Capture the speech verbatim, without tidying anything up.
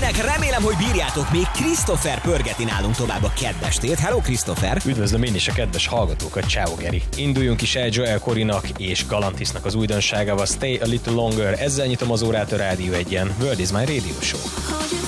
Gyerekek, remélem, hogy bírjátok, még Christopher pörgeti nálunk tovább a kedvestét. Hello, Christopher! Üdvözlöm én is a kedves hallgatókat, ciao Geri! Induljunk is el Joel Corrynak és Galantisnak az újdonságával, Stay a Little Longer. Ezzel nyitom az órát a Rádió egyen. World is my radio show.